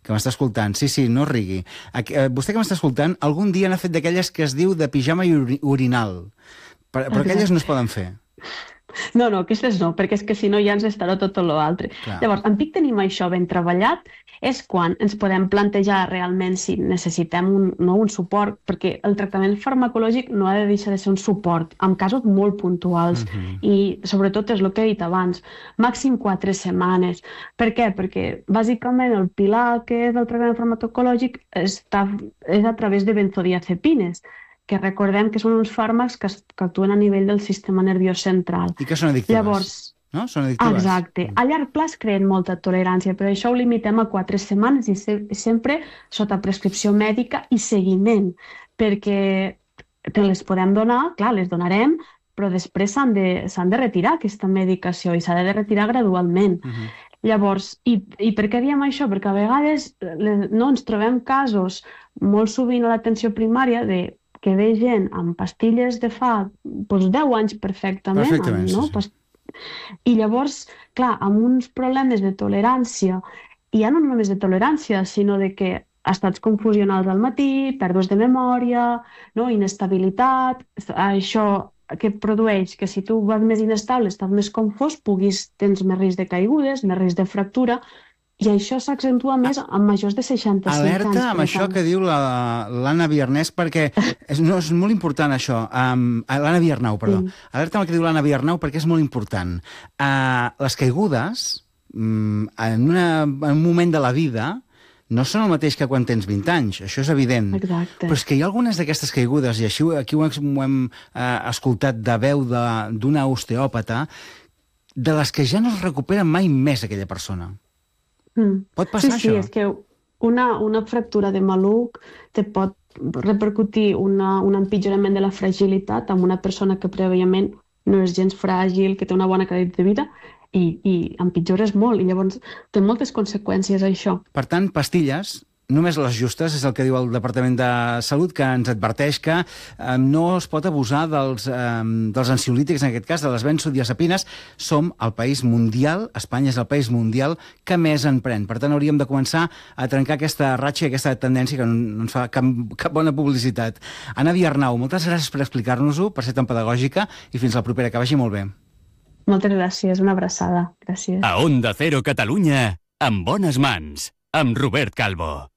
que m'està escoltant. Sí, no rigui. Vostè que m'està escoltant, algun dia n'ha fet d'aquelles que es diu de pijama i orinal. Però aquelles no es poden fer. No, aquestes no, perquè és que si no ja ens estarà tot l'altre. Llavors, en pic tenim això ben treballat, és quan ens podem plantejar realment si necessitem un suport, perquè el tractament farmacològic no ha de deixar de ser un suport, en casos molt puntuals, i sobretot és el que he dit abans, màxim 4 setmanes. Per què? Perquè bàsicament el pilar que és el tractament farmacològic és a través de benzodiazepines, que recordem que són uns fàrmacs que actuen a nivell del sistema nerviós central. I que són addictives. Llavors, no? Són addictives. Exacte. A llarg plaç creen molta tolerància, però això ho limitem a 4 setmanes i sempre sota prescripció mèdica i seguiment, perquè te les podem donar, clar, les donarem, però després s'han de retirar aquesta medicació i s'ha de retirar gradualment. Llavors, i per què diem això? Perquè a vegades no ens trobem casos molt sovint a l'atenció primària que ve gent amb pastilles de fa 10 anys perfectament, no? Sí. I llavors, clar, amb uns problemes de tolerància, i ja no només de tolerància, sinó de que estats confusionals al matí, pèrdues de memòria, no? Inestabilitat, això que produeix que si tu vas més inestable, estàs més confós, tens més risc de caigudes, més risc de fractura, i això s'accentua més amb majors de 65 anys. Alerta amb això que diu l'Anna Viernès, perquè és molt important això. L'Anna Viernau, perdó. Alerta amb el que diu l'Anna Viernau, perquè és molt important. Les caigudes, en un moment de la vida, no són el mateix que quan tens 20 anys, això és evident. Exacte. Però és que hi ha algunes d'aquestes caigudes, i així aquí ho hem escoltat de veu d'una osteòpata, de les que ja no es recupera mai més aquella persona. Pot passar això? Sí, és que una fractura de maluc te pot repercutir un empitjorament de la fragilitat amb una persona que prèviament no és gens fràgil, que té una bona qualitat de vida, i empitjores molt, i llavors té moltes conseqüències això. Per tant, pastilles, només les justes, és el que diu el Departament de Salut, que ens adverteix que no es pot abusar dels ansiolítics, en aquest cas, de les benzodiazepines. Som el país mundial, Espanya és el país mundial que més en pren. Per tant, hauríem de començar a trencar aquesta ratxa i aquesta tendència que no ens fa cap bona publicitat. Anna Viernau, moltes gràcies per explicar-nos-ho, per ser tan pedagògica, i fins la propera, que vagi molt bé. Moltes gràcies, una abraçada. Gràcies. A Onda Cero Catalunya, en bones mans, amb Robert Calvo.